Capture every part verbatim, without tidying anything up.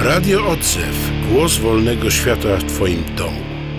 Radio Odzew. Głos wolnego świata w Twoim domu.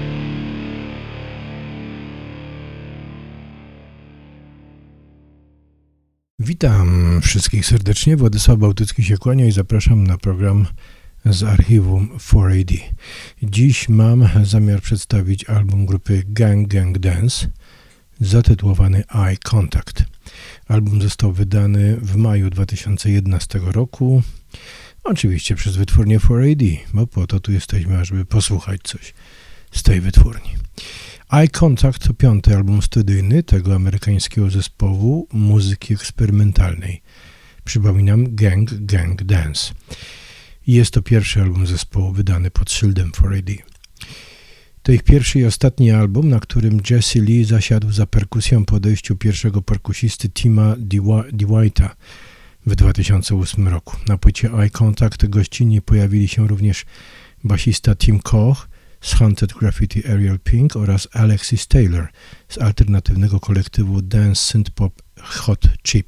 Witam wszystkich serdecznie. Władysław Bałtycki się kłania i zapraszam na program z archiwum cztery A D. Dziś mam zamiar przedstawić album grupy Gang Gang Dance zatytułowany Eye Contact. Album został wydany w maju dwa tysiące jedenastego roku, oczywiście przez wytwórnię cztery A D, bo po to tu jesteśmy, żeby posłuchać coś z tej wytwórni. Eye Contact to piąty album studyjny tego amerykańskiego zespołu muzyki eksperymentalnej. Przypominam, Gang Gang Dance. Jest to pierwszy album zespołu wydany pod szyldem cztery A D. To ich pierwszy i ostatni album, na którym Jesse Lee zasiadł za perkusją po odejściu pierwszego perkusisty Tima DeWhite'a w dwa tysiące ósmym roku. Na płycie Eye Contact gościnnie pojawili się również basista Tim Koch z Haunted Graffiti Ariel Pink oraz Alexis Taylor z alternatywnego kolektywu dance synthpop Hot Chip.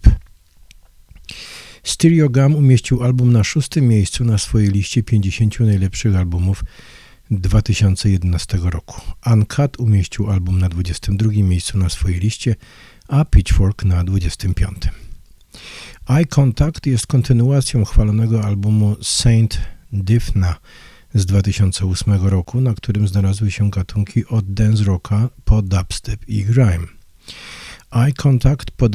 Stereogum umieścił album na szóstym miejscu na swojej liście pięćdziesięciu najlepszych albumów dwa tysiące jedenastego roku. Uncut umieścił album na dwudziestym drugim miejscu na swojej liście, a Pitchfork na dwudziestym piątym. Eye Contact jest kontynuacją chwalonego albumu Saint Difna z dwa tysiące ósmego roku, na którym znalazły się gatunki od dance rocka po dubstep i grime. Eye Contact